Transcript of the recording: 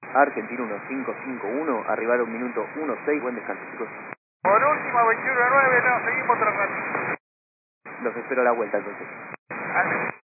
Argentina 1551, arribar a 1 minuto 16, buen descanso chicos. Por última 21-9, no, seguimos trabajando. Los espero a la vuelta entonces.